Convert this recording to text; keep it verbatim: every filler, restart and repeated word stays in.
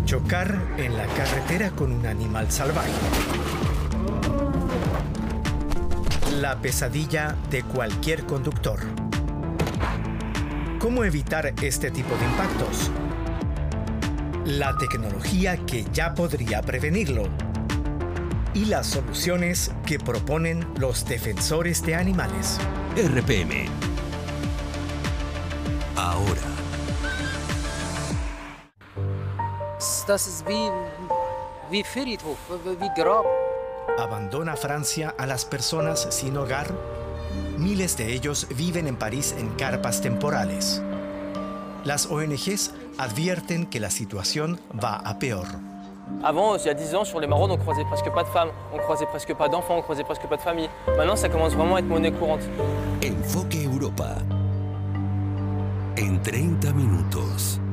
Chocar en la carretera con un animal salvaje. La pesadilla de cualquier conductor. ¿Cómo evitar este tipo de impactos? La tecnología que ya podría prevenirlo. Y las soluciones que proponen los defensores de animales. R P M. Ahora. Das ist wie, wie Friedhof, wie Grab. ¿Abandona Francia a las personas sin hogar? Miles de ellos viven en París en carpas temporales. Las O N Ges advierten que la situación va a peor. Avant, il y a dix ans, sur les maraudes, on croisait presque pas de femmes, on croisait presque pas d'enfants, on croisait presque pas de familles. Maintenant, ça commence vraiment à être monnaie courante. Enfoque Europa. En treinta minutos.